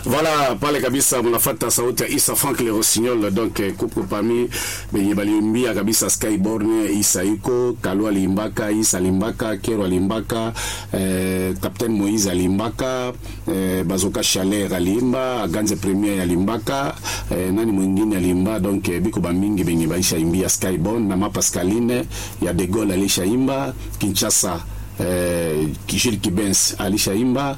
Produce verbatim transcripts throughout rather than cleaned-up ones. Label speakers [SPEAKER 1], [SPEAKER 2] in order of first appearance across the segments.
[SPEAKER 1] Voilà, pale kabisa mnafuata sauti ya Issa Frank Le Rossignol, donc kuko parmi benye balimbia kabisa Skyborn, Issa iko, Kalwa Limbaka, Issa Limbaka, Kero Limbaka, eh, Captain Moïse Limbaka, eh, Bazoka Chaler Alimba, Ganze Premier ya Limbaka, eh, nani mwingine Alimba, donc eh, biko bamingi benye baisha imbia Skyborn, na Pascaline ya De Gaulle alisha imba, Kinshasa eh, Kishil Kibens alisha imba,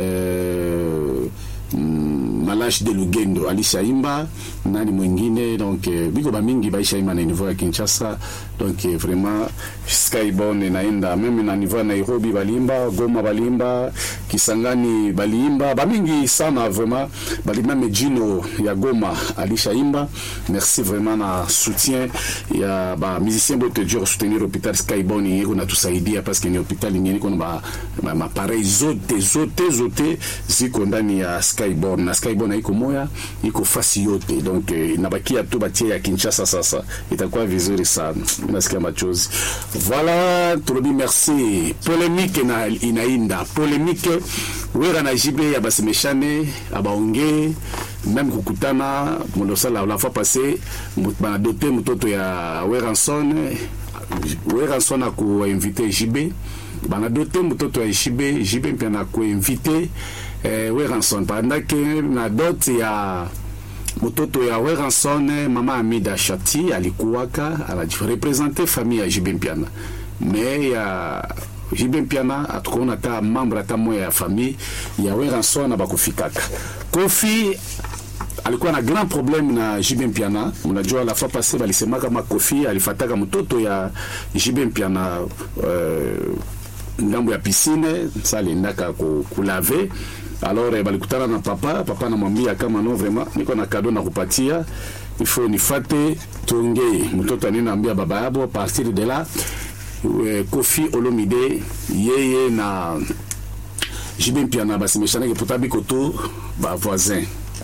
[SPEAKER 1] eh, Malash de Lugendo alisha imba, nani mwingine, donc eh, biko bamingi baisha imba na niveau ya Kinshasa, donc eh, vraiment Skyborn naenda même na niveau Nairobi balimba, Goma balimba, Kisangani balimba, bamingi sana vraiment, balimba Mejino ya Goma alisha imba. Merci vraiment na soutien ya ba musicien bote dur soutenir hôpital Skyborn yeko na tusaidia parce que ni hôpital ngeni kono ba ma pareil zote zote zote ziko ndani ya Skyborn, na Skyborn iko moya iko fasi yote, donc eh, nabakia tu batie ya Kinshasa sasa itakuwa vizuri sana, nasikia machozi. Voilà, tulobi merci. Polémique na inainda polémique wera na jibe ya basimeshane abaonge même kukutana molosala la fois passée bana doté mtoto ya Weranson Weranson a ko invité J B bana doté mtoto ya J B J B pia na ko invité eh, Weranson pendant que na dot ya mtoto ya Weranson mama Amida Shati alikuwaka anajirepresenter famille ya J B Piana, mais ya J B Piana atukona ta membre ta moya ya famille ya Weranson abakufikaka. Kofi alikuwa na grand problème na J B Piana, unajua la fois passée balisema kama Kofi alifataka mtoto ya J B Piana euh, ngambo ya piscine sali ndaka kulave. Alors eh, balikutana na papa, papa namwambia kama no vraiment niko na cadeau na kupatia, il faut nifate tuongee. Mtoto ananiambia baba yabo, partir de là eh, Kofi Olomide yeye na J B Piana basimeshana ke potabiko to ba voisin.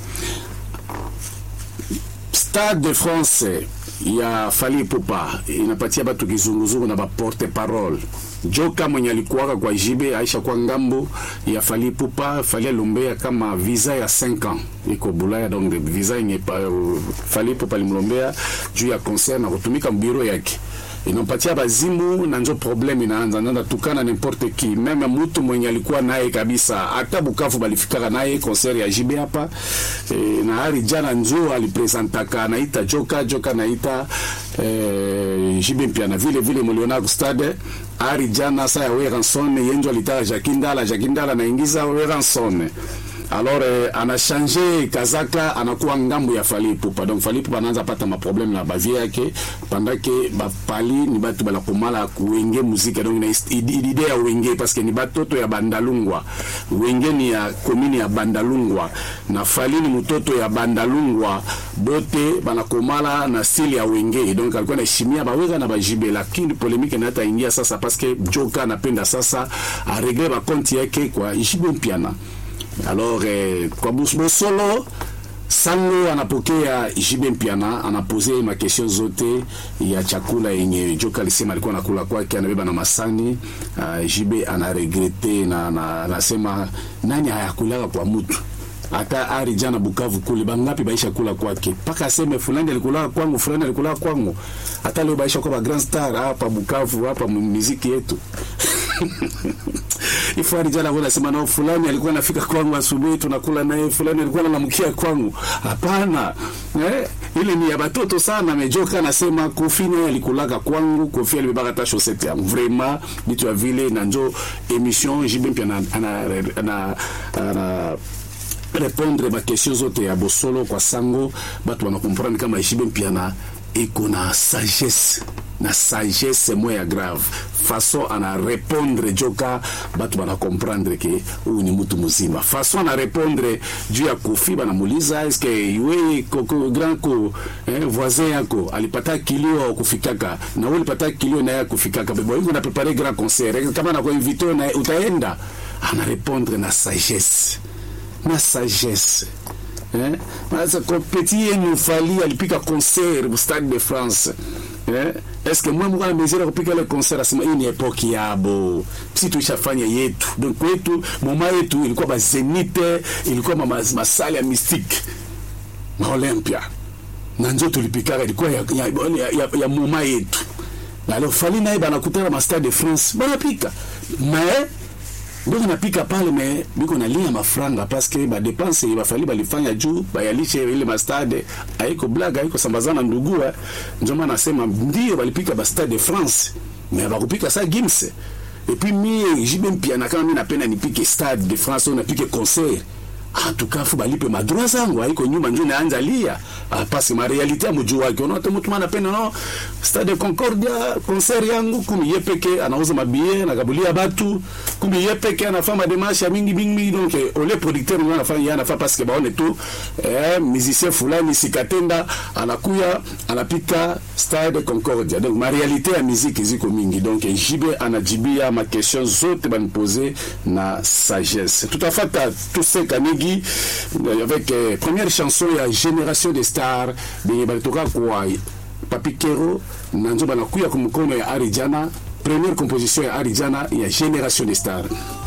[SPEAKER 1] Stade de France ya Fally Ipupa inapatia batu kizunguzungu na ba porte parole. Joka mwenye alikuwaka kwa J B Aisha kwa ngambo ya Fally Ipupa, Fally Lombea kama visa ya cinq ans iko Bulaya, donc visa yenye uh, Fally Ipupa limlombea juu ya concert na kutumika mbiro yake. Inampatia bazimu na njo problem inaanza nanda tukana n'importe qui, même mtu mwenye alikuwa naye kabisa hata Bukavu balifikaka naye concert ya J B hapa e, na hali jana njo alipresentaka naita Joka Joka naita e, J B Piana vile vile mliona stade hali jana saa ya Weranson yenjo alitaka Jakindala Jakindala naingiza Weranson. Alors euh, ana changé kazaka anakuwa ngambo ya Fally Ipupa, donc Fally Ipupa anaanza pata ma problème na bavia yake pendant que ba pali ni batu bala komala kuwenge muziki, donc na idée ya wenge parce que ni batoto ya Bandalungwa, wenge ni ya commune ya Bandalungwa na Fally ni mtoto ya Bandalungwa, bote bana komala na style ya wenge, donc alikuwa na shimia baweka na bajibe, lakini polémique na hata ingia sasa parce que Joka anapenda sasa a régler ba compte yake kwa J B Piana. Alors eh, kwa Bosolo Sango anapokea J B Piana, anapose ma question zote ya chakula yenye Joka alisema alikuwa nakula kwake, anabeba na masani. uh, J B ana regrete na anasema nani hayakulaka kwa mtu hata ari jana Bukavu kule bangapi baisha kula kwake, paka aseme fulani alikula kwangu fulani alikula kwangu, hata leo baisha kwa grand star hapa Bukavu hapa muziki yetu. Ifari jana wala sema na fulani alikuwa anafika kwangu asubuhi tunakula naye, fulani alikuwa anamkia kwangu. Hapana, eh, ile ni ya batoto sana. Mejoka anasema Kofi naye alikulaka kwangu, Kofi alibeba hata chaussette yangu. Vraiment bitu vile na njo émission J B Piana ana ana ana répondre ma question zote ya Bosolo kwa Sango, batu wana comprendre kama J B Piana iko na sagesse na sagesse moya grave façon ana répondre Joka, batu bana comprendre ke huyu ni mtu mzima. Façon ana répondre juu ya Kofi bana muuliza est-ce que yeye koko grand ko eh, voisin yako alipata kilio kufikaka na wewe ulipata kilio na yeye kufikaka, bebo yuko na préparer grand concert kama na ko invité na utaenda, ana répondre na sagesse na sagesse. Eh, sasa kompeti yenu Fally alipika concert au Stade de France eh est-ce que moi mwa mesure kupika le concert asema hii ni epoki yabo si tuishafanya yetu donc kwetu mama yetu ilikuwa ba zenite ilikuwa mama masali ya mystique na Olympia na njo tulipika ilikuwa ya ya, ya, ya, ya mama yetu na leo fali naye bana kutana ma Stade de France bana pika mais ndio napika pale me biko nalia mafranga parce que ba dépense ba fali balifanya juu bayalishe ile ma stade haiko blaga haiko sambazana ndugua ndio maana nasema ndio balipika ba Stade de France mais bakupika ça Gims et puis mie jibe mpiana kama mimi napenda nipike Stade de France au napike concert ah tukafu balipe madroa zangu haiko nyuma njoo naanza lia ah parce ma réalité mjuu wake unaona mtu mwana napenda no Stade de Concordia concert yangu kumi yepeke anauza mabie na kabulia batu kumi yepeke anafanya demarche mingi mingi donc ole producteur mwana anafanya anafanya parce que baone tu eh musicien fulani sikatenda anakuya anapika Stade de Concordia donc ma réalité ya musique ziko mingi donc jibe anajibia ma question zote ban poser na sagesse tout à fait tout ce kanigi avec euh, première chanson ya Génération des Stars de balitoka kwa Papi Kero nanzo banakuya kumkono ya Arijana première composition ya Arijana ya Génération des Stars.